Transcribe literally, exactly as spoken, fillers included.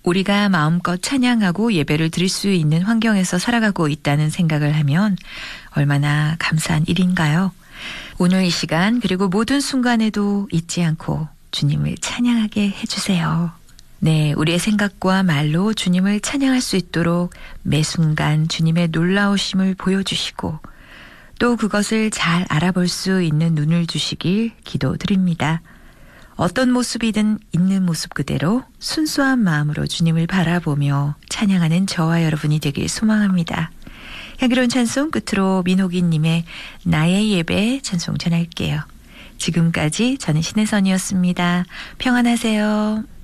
우리가 마음껏 찬양하고 예배를 드릴 수 있는 환경에서 살아가고 있다는 생각을 하면 얼마나 감사한 일인가요? 오늘 이 시간 그리고 모든 순간에도 잊지 않고 주님을 찬양하게 해주세요. 네, 우리의 생각과 말로 주님을 찬양할 수 있도록 매 순간 주님의 놀라우심을 보여주시고 또 그것을 잘 알아볼 수 있는 눈을 주시길 기도드립니다. 어떤 모습이든 있는 모습 그대로 순수한 마음으로 주님을 바라보며 찬양하는 저와 여러분이 되길 소망합니다. 향기로운 찬송 끝으로 민호기님의 나의 예배 찬송 전할게요. 지금까지 저는 신혜선이었습니다. 평안하세요.